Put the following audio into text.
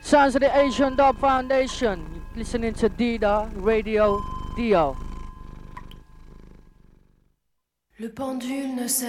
Sounds of the Asian Dub Foundation. Listening to Dida Radio Dio. Le pendule ne cesse